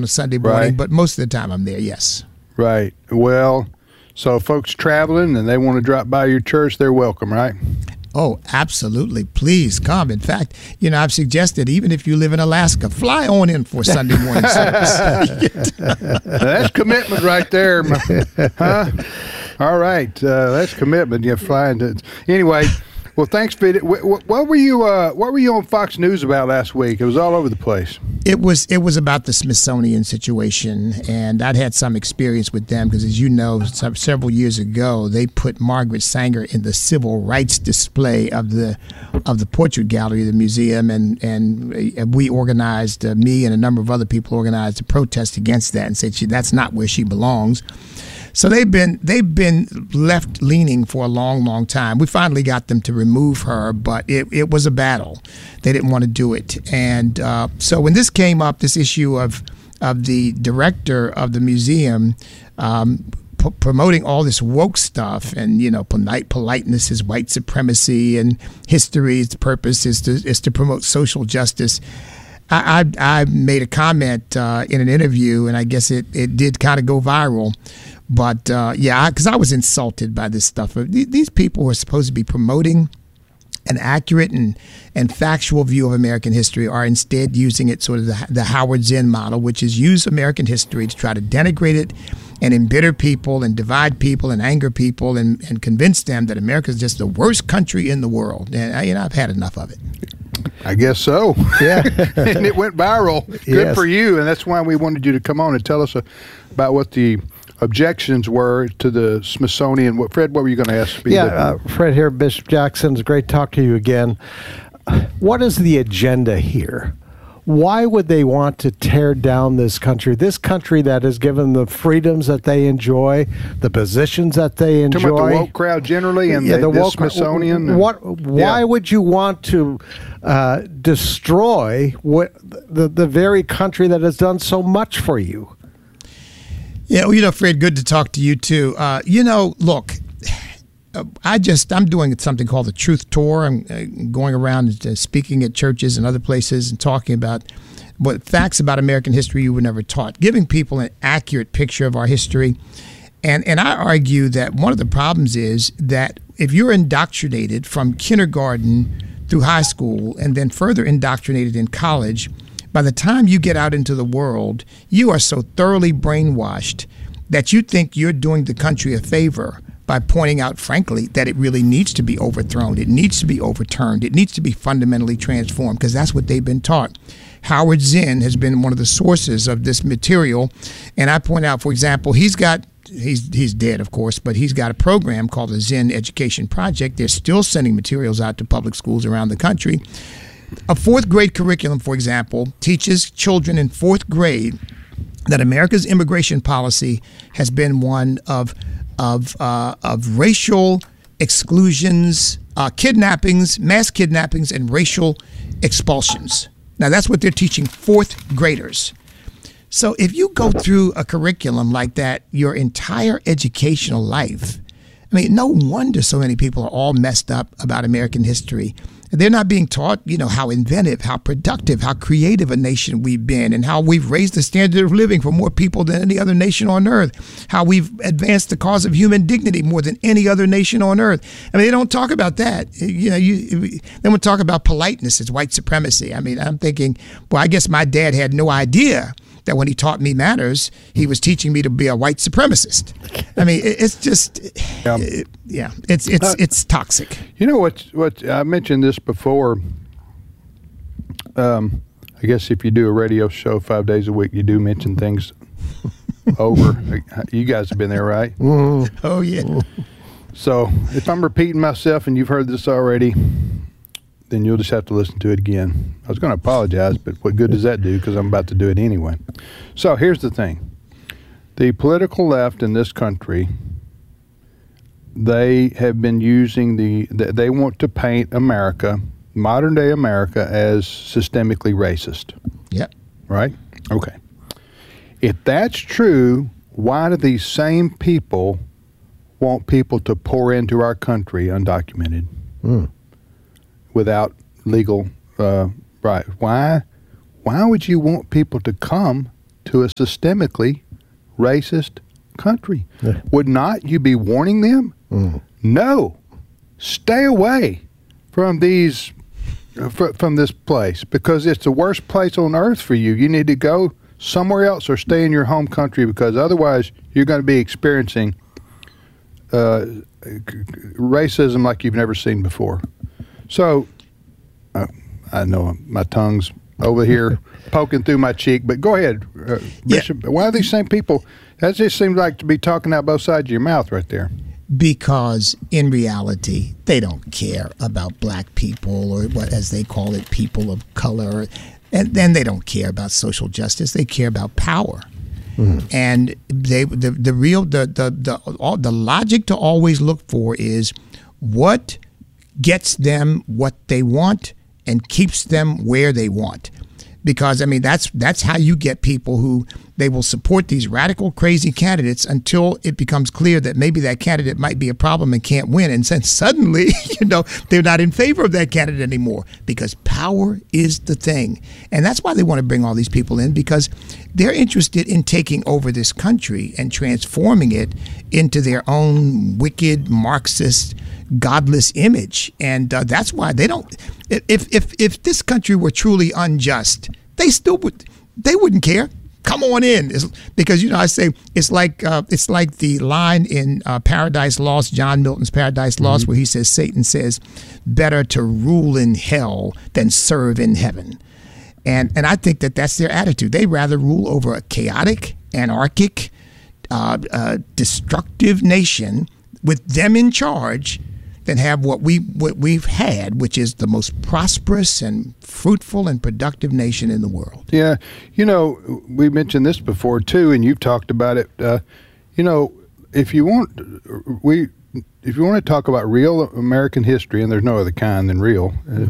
on a Sunday morning, Right. but most of the time I'm there, yes. Right. Well, so folks traveling and they want to drop by your church, they're welcome, right? Oh, absolutely. Please come. In fact, I've suggested even if you live in Alaska, fly on in for Sunday morning service. That's commitment right there. Huh? All right. That's commitment. You're flying to. Anyway, well, thanks, Pete. What were you on Fox News about last week? It was all over the place. It was about the Smithsonian situation, and I'd had some experience with them because, as you know, several years ago, they put Margaret Sanger in the civil rights display of the portrait gallery of the museum, and we organized, me and a number of other people organized a protest against that and said that's not where she belongs. So they've been left leaning for a long, long time. We finally got them to remove her, but it was a battle. They didn't want to do it, and so when this came up, this issue of the director of the museum promoting all this woke stuff, and politeness is white supremacy, and history's purpose is to promote social justice. I made a comment in an interview, and I guess it did kind of go viral. But because I was insulted by this stuff. These people who are supposed to be promoting an accurate and factual view of American history are instead using it sort of the Howard Zinn model, which is use American history to try to denigrate it and embitter people and divide people and anger people and convince them that America is just the worst country in the world. And I've had enough of it. I guess so. Yeah. And it went viral. Good Yes. for you. And that's why we wanted you to come on and tell us about what the objections were to the Smithsonian. Fred, what were you going to ask? Fred here, Bishop Jackson. It's great to talk to you again. What is the agenda here? Why would they want to tear down this country that has given the freedoms that they enjoy, the positions that they enjoy? Talking about the woke crowd generally and the woke Smithsonian? Why would you want to destroy the very country that has done so much for you? Yeah, Fred, good to talk to you too. Look, I'm doing something called the Truth Tour. I'm going around speaking at churches and other places and talking about facts about American history you were never taught, giving people an accurate picture of our history. And I argue that one of the problems is that if you're indoctrinated from kindergarten through high school and then further indoctrinated in college, by the time you get out into the world, you are so thoroughly brainwashed that you think you're doing the country a favor by pointing out, frankly, that it really needs to be overthrown. It needs to be overturned. It needs to be fundamentally transformed, because that's what they've been taught. Howard Zinn has been one of the sources of this material. And I point out, for example, he's dead, of course, but he's got a program called the Zinn Education Project. They're still sending materials out to public schools around the country. A fourth grade curriculum, for example, teaches children in fourth grade that America's immigration policy has been one of racial exclusions, kidnappings, mass kidnappings, and racial expulsions. Now, that's what they're teaching fourth graders. So if you go through a curriculum like that your entire educational life, no wonder so many people are all messed up about American history. They're not being taught, how inventive, how productive, how creative a nation we've been, and how we've raised the standard of living for more people than any other nation on earth, how we've advanced the cause of human dignity more than any other nation on earth. They don't talk about that. They would talk about politeness as white supremacy. I'm thinking, well, I guess my dad had no idea that when he taught me manners, he was teaching me to be a white supremacist. It's just, it's toxic. You know what? I mentioned this before. I guess if you do a radio show 5 days a week, you do mention things over. You guys have been there, right? Oh, yeah. So if I'm repeating myself and you've heard this already, then you'll just have to listen to it again. I was going to apologize, but what good does that do? Because I'm about to do it anyway. So here's the thing. The political left in this country, they have been using they want to paint America, modern day America, as systemically racist. Yep. Right? Okay. If that's true, why do these same people want people to pour into our country undocumented? Without legal right. Why would you want people to come to a systemically racist country. Yeah. Would not you be warning them? No. Stay away from these from this place, because it's the worst place on earth for you. You need to go somewhere else or stay in your home country, because otherwise you're going to be experiencing racism like you've never seen before. So I know my tongue's over here poking through my cheek, but go ahead, Bishop. Why are these same people? That just seems like to be talking out both sides of your mouth right there. Because in reality, they don't care about black people, or what, as they call it, people of color. And then they don't care about social justice. They care about power. And the logic to always look for is what gets them what they want and keeps them where they want. Because, I mean, that's how you get people who they will support these radical, crazy candidates until it becomes clear that maybe that candidate might be a problem and can't win. And then suddenly, they're not in favor of that candidate anymore, because power is the thing. And that's why they want to bring all these people in, because they're interested in taking over this country and transforming it into their own wicked, Marxist, godless image. And that's why they don't. If this country were truly unjust, they wouldn't care. Come on in, because I say it's like the line in Paradise Lost, John Milton's Paradise Lost, where he says, Satan says, "Better to rule in hell than serve in heaven," and I think that's their attitude. They'd rather rule over a chaotic, anarchic, destructive nation with them in charge than have what we've had, which is the most prosperous and fruitful and productive nation in the world. Yeah, we mentioned this before too, and you've talked about it. If you want to talk about real American history, and there's no other kind than real,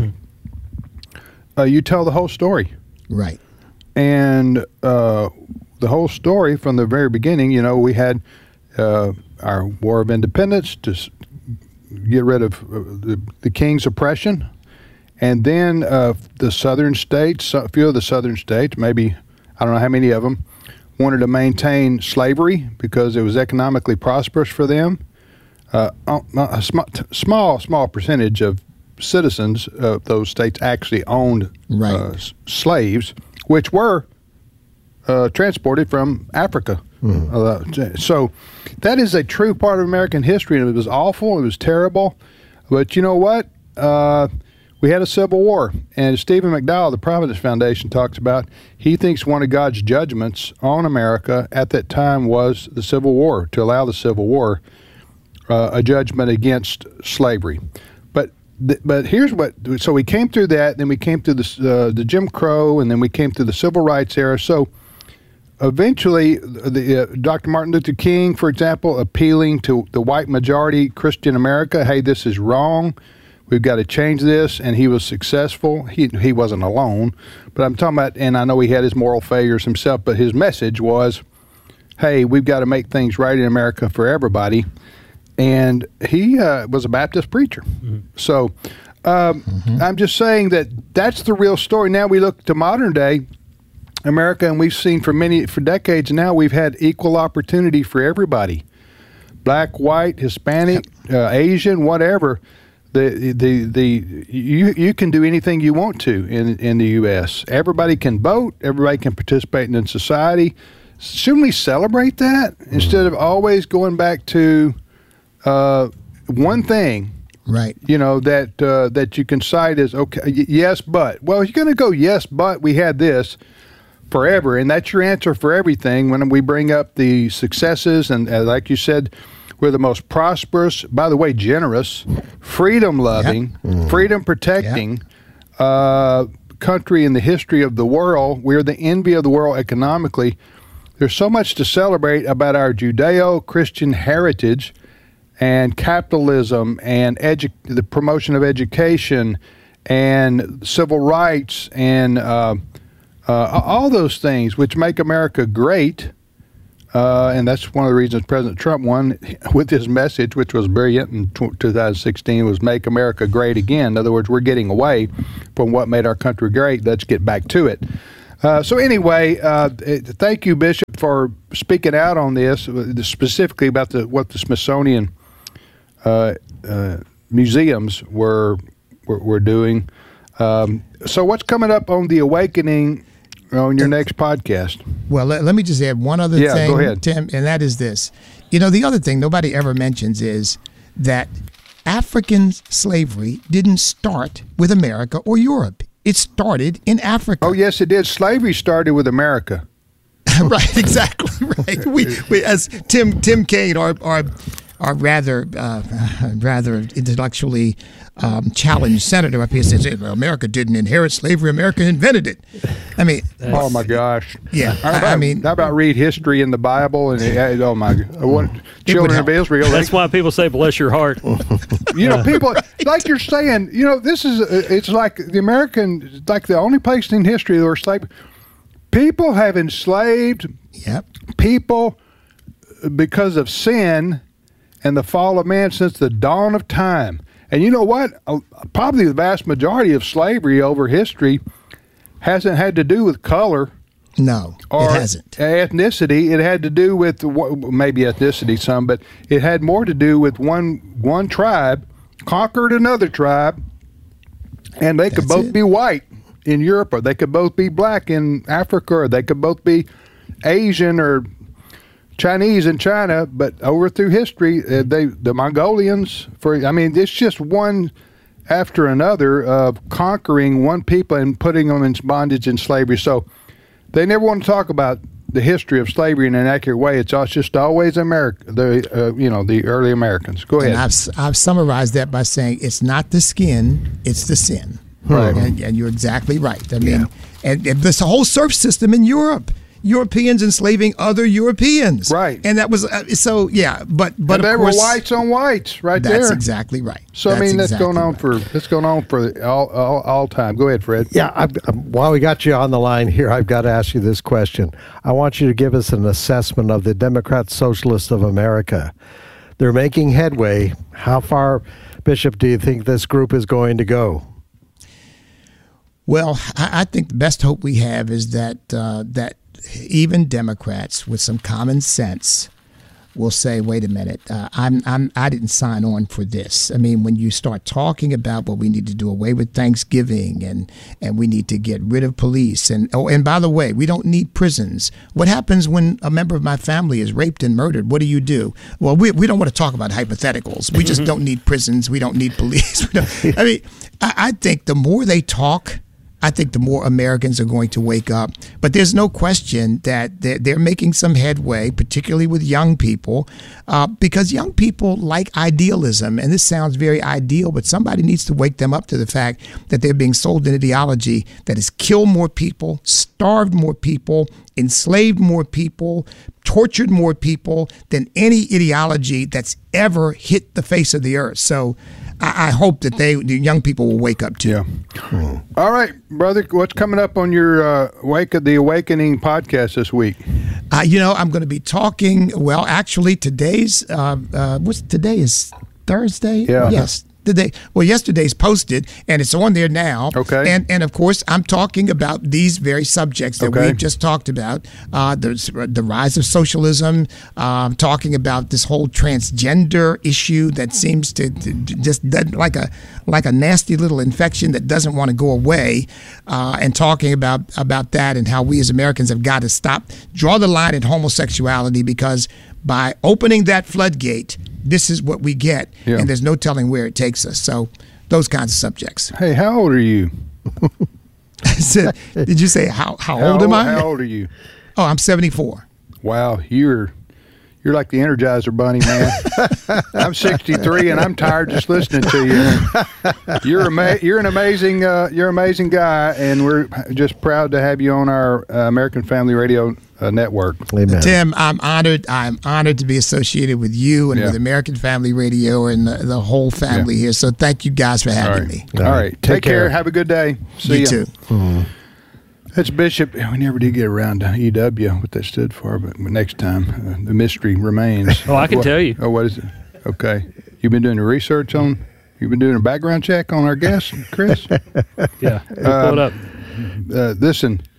you tell the whole story. Right. And the whole story from the very beginning. We had our War of Independence to get rid of the king's oppression, and then the southern states, a few of the southern states, maybe I don't know how many of them, wanted to maintain slavery because it was economically prosperous for them. A small percentage of citizens of those states actually owned slaves, which were transported from Africa. So that is a true part of American history, and it was awful. It was terrible. But you know what? We had a civil war, and Stephen McDowell, the Providence Foundation, talks about, he thinks one of God's judgments on America at that time was the Civil War, to allow the Civil War, a judgment against slavery. But here's what, so we came through that, then we came through the Jim Crow, and then we came through the Civil Rights era. So eventually, Dr. Martin Luther King, for example, appealing to the white majority Christian America, hey, this is wrong. We've got to change this, and he was successful. He wasn't alone, but I'm talking about, and I know he had his moral failures himself, but his message was, hey, we've got to make things right in America for everybody. And he was a Baptist preacher. So I'm just saying that's the real story. Now we look to modern day America, and we've seen for decades now, we've had equal opportunity for everybody, black, white, Hispanic, Asian, whatever. You can do anything you want to in the U.S. Everybody can vote. Everybody can participate in society. Shouldn't we celebrate that instead of always going back to one thing? Right. That you can cite as, okay, yes, but. Well, you're going to go, yes, but we had this forever, and that's your answer for everything. When we bring up the successes, and like you said, we're the most prosperous, by the way, generous, freedom-loving, freedom-protecting country in the history of the world. We're the envy of the world economically. There's so much to celebrate about our Judeo-Christian heritage and capitalism and the promotion of education and civil rights and all those things which make America great. And that's one of the reasons President Trump won with his message, which was brilliant in 2016, was make America great again. In other words, we're getting away from what made our country great. Let's get back to it. So anyway, thank you, Bishop, for speaking out on this, specifically about what the Smithsonian museums were doing. So what's coming up on The Awakening on your next podcast? Well, let me just add one other thing, go ahead. Tim, and that is this. The other thing nobody ever mentions is that African slavery didn't start with America or Europe. It started in Africa. Oh, yes, it did. Slavery started with America. Right, exactly right. We as Tim Kaine, our rather intellectually challenged senator up here says, America didn't inherit slavery, America invented it. I mean, oh my gosh. Yeah, how about read history in the Bible and oh my, what children of Israel? That's why people say, bless your heart. People like you're saying. This is it's like the American, like the only place in history where slavery. People have enslaved people because of sin and the fall of man since the dawn of time. And you know what? Probably the vast majority of slavery over history hasn't had to do with color. No, or it hasn't. Ethnicity. It had to do with maybe ethnicity some, but it had more to do with one tribe conquered another tribe, and they could both be white in Europe, or they could both be black in Africa, or they could both be Asian or Chinese in China. But over through history, the Mongolians, it's just one after another of conquering one people and putting them in bondage and slavery. So they never want to talk about the history of slavery in an accurate way. It's just always America, the early Americans. Go ahead. And I've summarized that by saying it's not the skin, it's the sin. Right. And you're exactly right. I mean, and there's a whole serf system in Europe. Europeans enslaving other Europeans. Right. And that was, but and of there course, were whites on whites right that's there. That's exactly right. So, that's going on for all time. Go ahead, Fred. Yeah, while we got you on the line here, I've got to ask you this question. I want you to give us an assessment of the Democrat Socialists of America. They're making headway. How far, Bishop, do you think this group is going to go? Well, I think the best hope we have is that even Democrats with some common sense will say, "Wait a minute, I didn't sign on for this." I mean, when you start talking about we need to do away with Thanksgiving and we need to get rid of police and by the way, we don't need prisons. What happens when a member of my family is raped and murdered? What do? Well, we don't want to talk about hypotheticals. We just don't need prisons. We don't need police. I think the more they talk, I think the more Americans are going to wake up. But there's no question that they're making some headway, particularly with young people, because young people like idealism. And this sounds very ideal, but somebody needs to wake them up to the fact that they're being sold an ideology that has killed more people, starved more people, enslaved more people, tortured more people than any ideology that's ever hit the face of the earth. So I hope that the young people will wake up too. Yeah. All right, brother, what's coming up on your The Awakening podcast this week? I'm going to be talking, well, actually today's, today is Thursday? Yeah. Yes. Yesterday's posted, and it's on there now. Okay. And of course, I'm talking about these very subjects that we've just talked about. The rise of socialism, talking about this whole transgender issue that seems to just like a nasty little infection that doesn't want to go away, and talking about that and how we as Americans have got to draw the line at homosexuality, because by opening that floodgate, this is what we get, and there's no telling where it takes us. So those kinds of subjects. Hey, how old are you? Did you say how old am I? How old are you? Oh, I'm 74. Wow, you're like the Energizer Bunny, man. I'm 63 and I'm tired just listening to you. You're an amazing guy, and we're just proud to have you on our American Family Radio network. Amen. Tim, I'm honored. I'm honored to be associated with you and with American Family Radio and the whole family here. So thank you guys for having me. All right. Take care. Have a good day. See you too. Mm-hmm. That's Bishop. We never did get around to EW, what that stood for, but next time, the mystery remains. Oh, I can tell you. Oh, what is it? Okay. You've been doing the research on, you've been doing a background check on our guests, Chris? Yeah. Pull it up. Listen,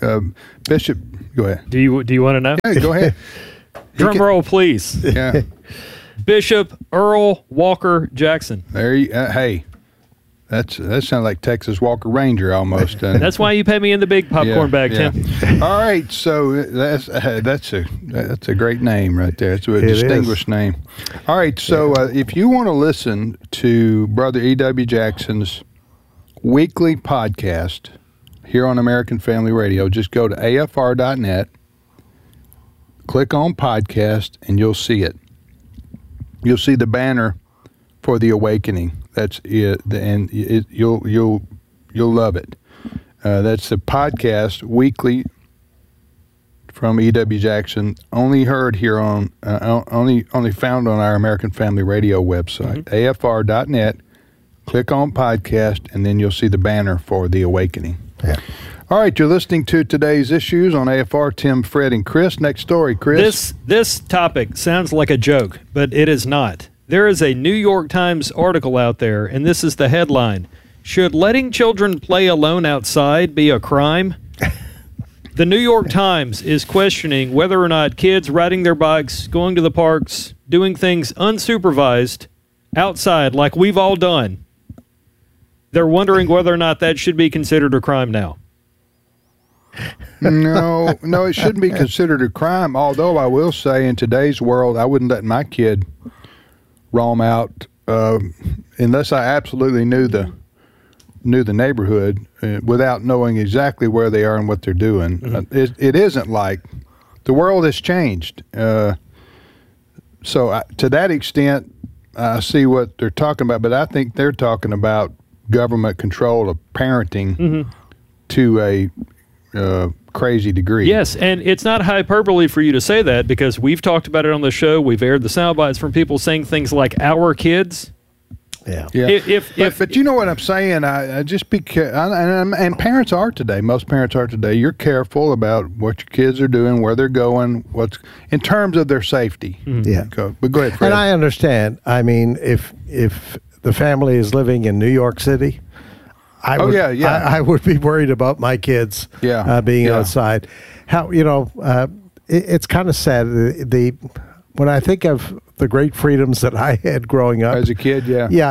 Bishop, go ahead. Do you want to know? Yeah, go ahead. Drum roll, please. Yeah. Bishop Earl Walker Jackson. There you. Hey, that sounds like Texas Walker Ranger almost. That's why you pay me in the big popcorn bag, Tim. All right, so that's a great name right there. It's a distinguished name. All right, so if you want to listen to Brother E.W. Jackson's weekly podcast here on American Family Radio, just go to afr.net, click on podcast, and you'll see it. You'll see the banner for the Awakening. That's it, and you'll love it. That's the podcast weekly from E.W. Jackson. Only heard here on only found on our American Family Radio website, afr.net. Click on podcast, and then you'll see the banner for the Awakening. Yeah. All right, you're listening to today's issues on AFR. Tim, Fred, and Chris. Next story, Chris. This topic sounds like a joke, but it is not. There is a New York Times article out there, and this is the headline: Should letting children play alone outside be a crime? The New York Times is questioning whether or not kids riding their bikes, going to the parks, doing things unsupervised outside like we've all done. They're wondering whether or not that should be considered a crime now. No, it shouldn't be considered a crime. Although I will say, in today's world, I wouldn't let my kid roam out unless I absolutely knew the neighborhood without knowing exactly where they are and what they're doing. Mm-hmm. It isn't like the world has changed. So to that extent, I see what they're talking about, but I think they're talking about government control of parenting to a crazy degree. Yes, and it's not hyperbole for you to say that, because we've talked about it on the show. We've aired the sound bites from people saying things like "our kids." Yeah. But you know what I'm saying? I just be and parents are today. Most parents are today. You're careful about what your kids are doing, where they're going, what's in terms of their safety. Yeah. But go ahead, Fred. And I understand. I mean, if the family is living in New York City, I would be worried about my kids being outside. How it's kind of sad. When I think of the great freedoms that I had growing up as a kid,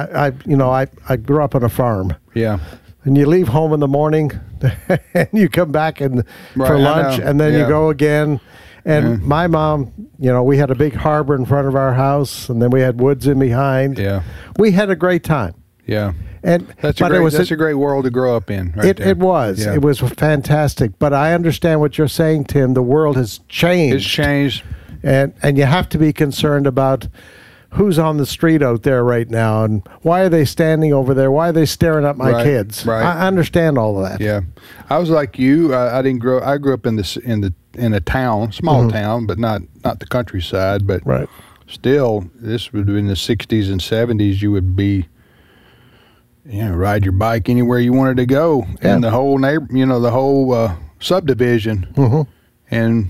I grew up on a farm. Yeah. And you leave home in the morning, and you come back for lunch, and then you go again. And my mom, we had a big harbor in front of our house, and then we had woods in behind. Yeah. We had a great time. Yeah. And that's a great world to grow up in. It was. Yeah. It was fantastic. But I understand what you're saying, Tim. The world has changed. It's changed. And you have to be concerned about who's on the street out there right now, and why are they standing over there? Why are they staring at my kids? Right. I understand all of that. Yeah, I was like you. I grew up in a town, small town, but not the countryside. But still, this would be in the '60s and '70s. You would be, ride your bike anywhere you wanted to go, and the whole the whole subdivision, and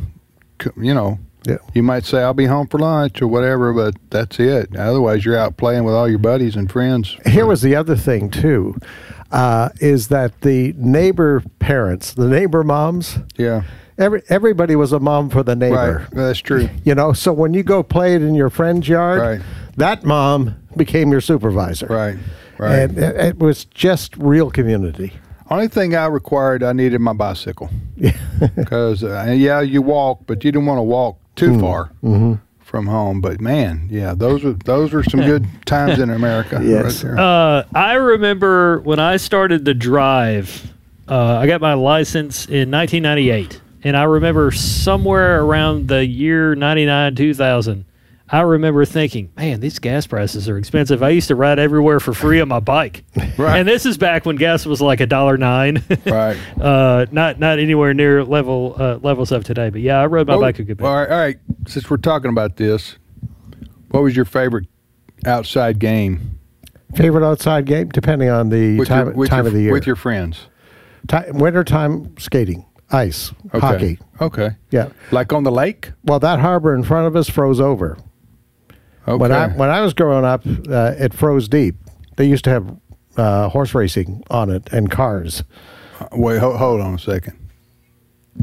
you might say, I'll be home for lunch or whatever, but that's it. Otherwise, you're out playing with all your buddies and friends. Here was the other thing, too, is that the neighbor parents, the neighbor moms, everybody was a mom for the neighbor. Right, that's true. So when you go play it in your friend's yard, that mom became your supervisor. Right. And it was just real community. Only thing I needed my bicycle. Because, you walk, but you didn't want to walk too far from home. But, man, those were some good times in America. Yes. Right there. I remember when I started to drive, I got my license in 1998. And I remember somewhere around the year 99, 2000, I remember thinking, man, these gas prices are expensive. I used to ride everywhere for free on my bike. Right. And this is back when gas was like $1.09. Right. Not anywhere near levels of today. But I rode my bike a good bit. All right. Since we're talking about this, what was your favorite outside game? Favorite outside game, depending on the time of the year. With your friends. Wintertime skating. Ice. Hockey. Okay. Yeah. Like on the lake? Well, that harbor in front of us froze over. Okay. When I was growing up, it froze deep. They used to have horse racing on it and cars. Wait, hold on a second.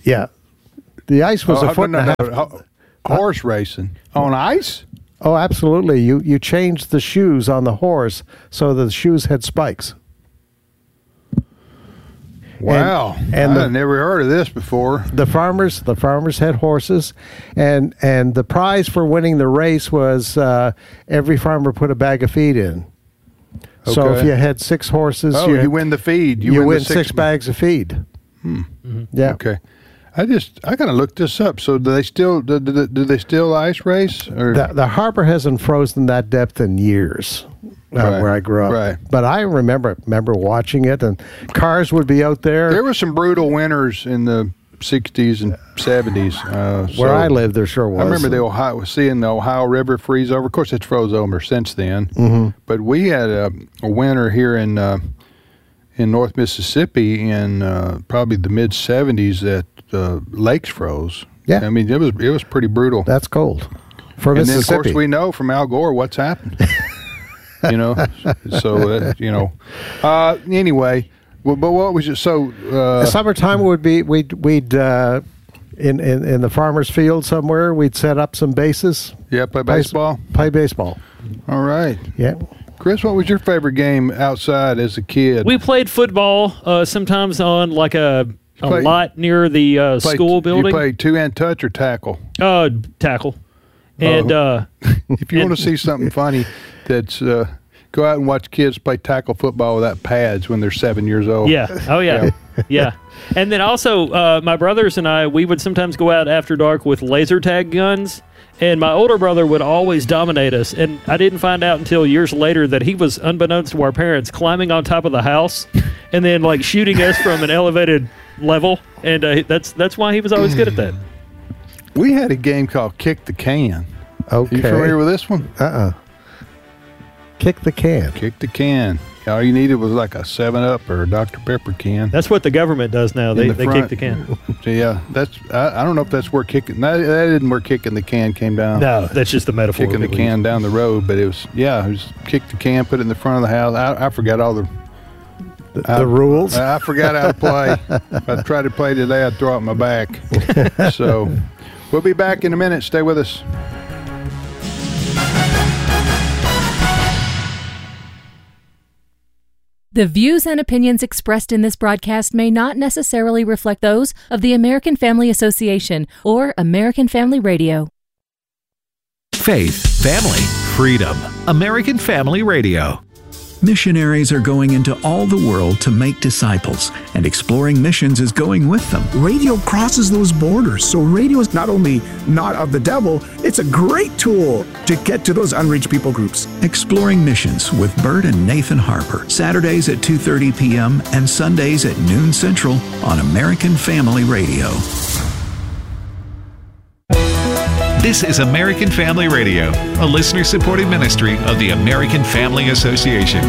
Yeah. The ice was a foot and a half. Horse racing on ice? Oh, absolutely. You changed the shoes on the horse so the shoes had spikes. Wow. And I've never heard of this before. The farmers had horses, and the prize for winning the race was every farmer put a bag of feed in. Okay. So if you had 6 horses, you win the feed. You win 6 bags of feed. Mm-hmm. Yeah. Okay. I gotta look this up. So do they still ice race? Or? The harbor hasn't frozen that depth in years. Where I grew up, right. But I remember watching it, and cars would be out there. There were some brutal winters in the 60s and 70s. Where I lived, there sure was. I remember seeing the Ohio River freeze over. Of course, it's froze over since then. Mm-hmm. But we had a winter here in North Mississippi in probably the mid 70s that lakes froze. Yeah, I mean it was pretty brutal. That's cold for and Mississippi. Then, of course, we know from Al Gore what's happened. Anyway, but what was it? So summertime would be we'd in the farmer's field somewhere. We'd set up some bases. Yeah, play baseball. Play baseball. All right. Yeah. Chris, what was your favorite game outside as a kid? We played football sometimes on like a lot near the school building. You played 2-hand touch or tackle? Tackle. And if you want to see something funny, that's go out and watch kids play tackle football without pads when they're 7 years old. Yeah. Oh yeah. Yeah. And then also my brothers and I, we would sometimes go out after dark with laser tag guns. And my older brother would always dominate us. And I didn't find out until years later that he was, unbeknownst to our parents, climbing on top of the house and then like shooting us from an elevated level. And that's why he was always good at that. We had a game called Kick the Can. Okay. You familiar with this one? Kick the can. Kick the can. All you needed was like a 7-Up or a Dr. Pepper can. That's what the government does now. They kick the can. So yeah, I don't know if that's where kicking. That isn't where kicking the can came down. No, that's just the metaphor. Kicking the can down the road, but it was kick the can, put it in the front of the house. I forgot all the rules. I forgot how to play. If I tried to play today, I'd throw it in my back. So we'll be back in a minute. Stay with us. The views and opinions expressed in this broadcast may not necessarily reflect those of the American Family Association or American Family Radio. Faith, family, freedom. American Family Radio. Missionaries are going into all the world to make disciples, and Exploring Missions is going with them. Radio crosses those borders, so radio is not only not of the devil, it's a great tool to get to those unreached people groups. Exploring Missions with Bert and Nathan Harper, Saturdays at 2:30 p.m. and Sundays at noon Central on American Family Radio. This is American Family Radio, a listener-supported ministry of the American Family Association.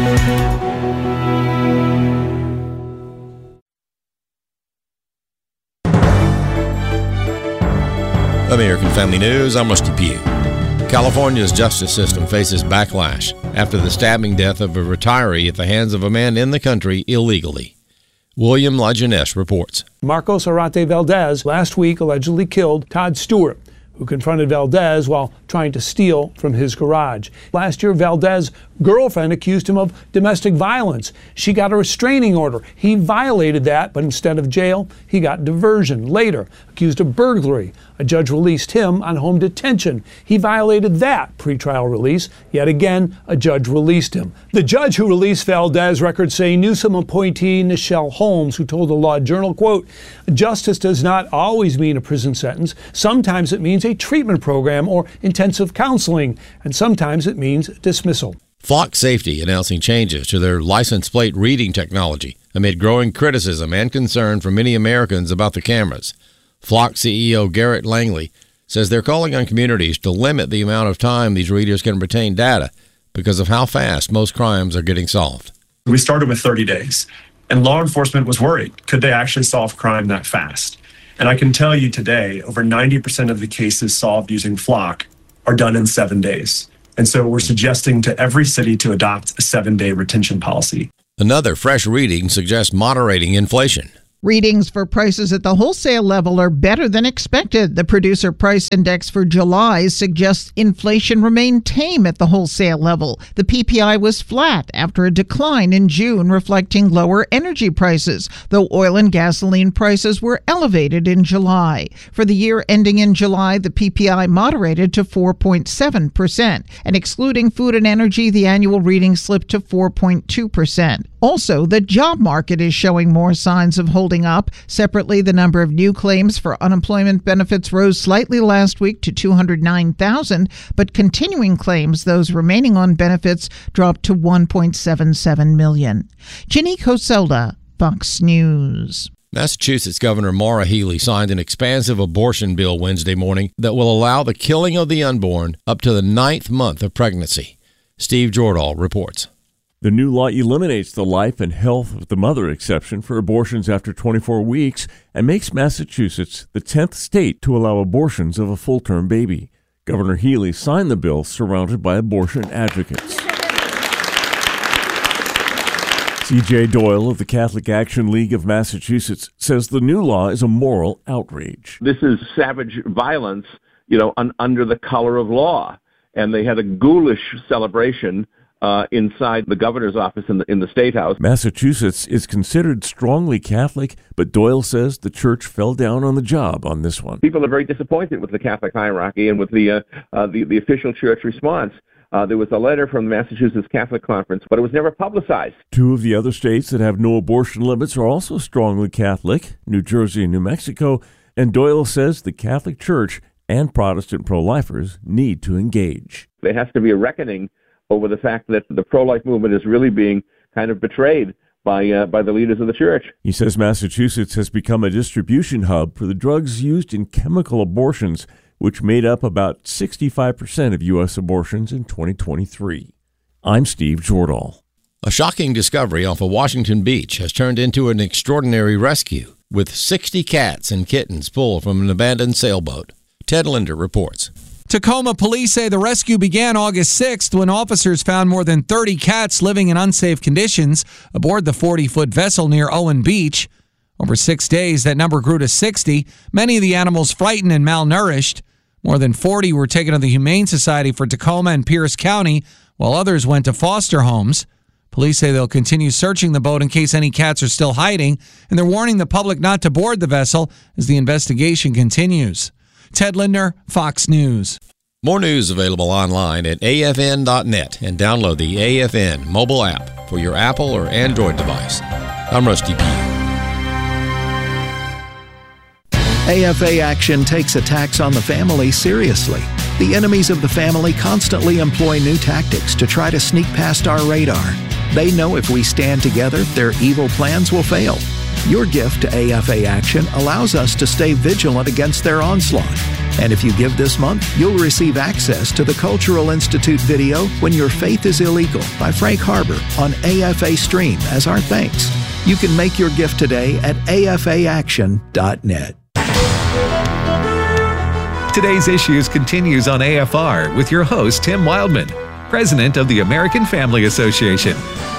American Family News, I'm Rusty Pugh. California's justice system faces backlash after the stabbing death of a retiree at the hands of a man in the country illegally. William Lajeunesse reports. Marcos Arate Valdez last week allegedly killed Todd Stewart, who confronted Valdez while trying to steal from his garage. Last year, Valdez's girlfriend accused him of domestic violence. She got a restraining order. He violated that, but instead of jail, he got diversion. Later, accused of burglary. A judge released him on home detention. He violated that pretrial release. Yet again, a judge released him. The judge who released Valdez, records say Newsom appointee Nichelle Holmes, who told the Law Journal, quote, "Justice does not always mean a prison sentence. Sometimes it means a treatment program or intensive counseling, and sometimes it means dismissal." Flock Safety announcing changes to their license plate reading technology amid growing criticism and concern from many Americans about the cameras. Flock CEO Garrett Langley says they're calling on communities to limit the amount of time these readers can retain data because of how fast most crimes are getting solved. We started with 30 days, and law enforcement was worried. Could they actually solve crime that fast? And I can tell you today, over 90% of the cases solved using Flock are done in 7 days. And so we're suggesting to every city to adopt a 7-day retention policy. Another fresh reading suggests moderating inflation. Readings for prices at the wholesale level are better than expected. The Producer Price Index for July suggests inflation remained tame at the wholesale level. The PPI was flat after a decline in June, reflecting lower energy prices, though oil and gasoline prices were elevated in July. For the year ending in July, the PPI moderated to 4.7%, and excluding food and energy, the annual reading slipped to 4.2%. Also, the job market is showing more signs of holding up. Separately, the number of new claims for unemployment benefits rose slightly last week to 209,000, but continuing claims, those remaining on benefits, dropped to 1.77 million. Ginny Coselda, Fox News. Massachusetts Governor Maura Healey signed an expansive abortion bill Wednesday morning that will allow the killing of the unborn up to the 9th month of pregnancy. Steve Jordahl reports. The new law eliminates the life and health of the mother exception for abortions after 24 weeks and makes Massachusetts the 10th state to allow abortions of a full-term baby. Governor Healey signed the bill surrounded by abortion advocates. C.J. Doyle of the Catholic Action League of Massachusetts says the new law is a moral outrage. This is savage violence, under the color of law. And they had a ghoulish celebration inside the governor's office in the State House. Massachusetts is considered strongly Catholic, but Doyle says the church fell down on the job on this one. People are very disappointed with the Catholic hierarchy and with the official church response. There was a letter from the Massachusetts Catholic Conference, but it was never publicized. Two of the other states that have no abortion limits are also strongly Catholic, New Jersey and New Mexico, and Doyle says the Catholic Church and Protestant pro-lifers need to engage. There has to be a reckoning over the fact that the pro-life movement is really being kind of betrayed by the leaders of the church. He says Massachusetts has become a distribution hub for the drugs used in chemical abortions, which made up about 65% of U.S. abortions in 2023. I'm Steve Jordahl. A shocking discovery off of Washington Beach has turned into an extraordinary rescue, with 60 cats and kittens pulled from an abandoned sailboat. Ted Linder reports. Tacoma police say the rescue began August 6th when officers found more than 30 cats living in unsafe conditions aboard the 40-foot vessel near Owen Beach. Over 6 days, that number grew to 60, many of the animals frightened and malnourished. More than 40 were taken to the Humane Society for Tacoma and Pierce County, while others went to foster homes. Police say they'll continue searching the boat in case any cats are still hiding, and they're warning the public not to board the vessel as the investigation continues. Ted Linder, Fox News. More news available online at afn.net and download the AFN mobile app for your Apple or Android device. I'm Rusty P. AFA Action takes attacks on the family seriously. The enemies of the family constantly employ new tactics to try to sneak past our radar. They know if we stand together, their evil plans will fail. Your gift to AFA Action allows us to stay vigilant against their onslaught. And if you give this month, you'll receive access to the Cultural Institute video When Your Faith is Illegal by Frank Harbor on AFA Stream as our thanks. You can make your gift today at afaaction.net. Today's Issues continues on AFR with your host, Tim Wildman, president of the American Family Association.